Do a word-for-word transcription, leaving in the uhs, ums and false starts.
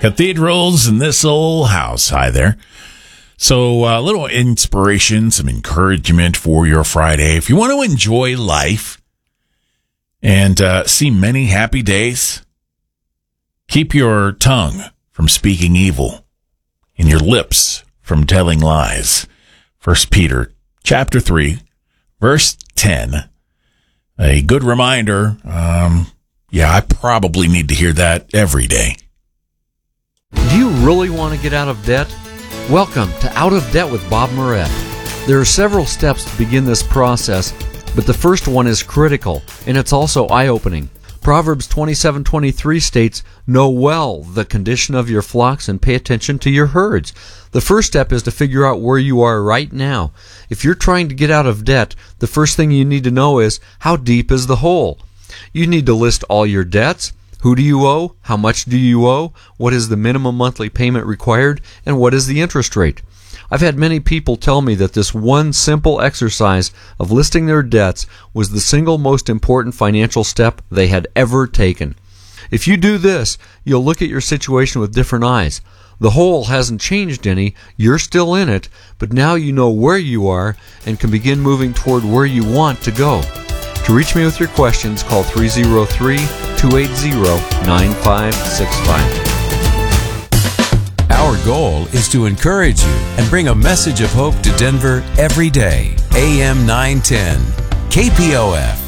Cathedrals in this old house. Hi there. So a uh, little inspiration, some encouragement for your Friday. If you want to enjoy life and uh, see many happy days, keep your tongue from speaking evil and your lips from telling lies. First Peter chapter three, verse ten. A good reminder. Um, yeah, I probably need to hear that every day. Do you really want to get out of debt? Welcome to Out of Debt with Bob Moret. There are several steps to begin this process, but the first one is critical, and it's also eye-opening. Proverbs twenty-seven twenty-three states, "Know well the condition of your flocks and pay attention to your herds." The first step is to figure out where you are right now. If you're trying to get out of debt, the first thing you need to know is, how deep is the hole? You need to list all your debts. Who do you owe? How much do you owe? What is the minimum monthly payment required? And what is the interest rate? I've had many people tell me that this one simple exercise of listing their debts was the single most important financial step they had ever taken. If you do this, you'll look at your situation with different eyes. The hole hasn't changed any, you're still in it, but now you know where you are and can begin moving toward where you want to go. To reach me with your questions, call three oh three, two eight zero, nine five six five. Our goal is to encourage you and bring a message of hope to Denver every day. A M nine ten, K P O F.